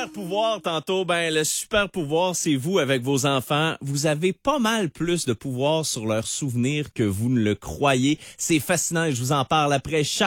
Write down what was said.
super pouvoir tantôt. Ben, le super pouvoir, c'est vous avec vos enfants. Vous avez pas mal plus de pouvoir sur leurs souvenirs que vous ne le croyez. C'est fascinant et je vous en parle après.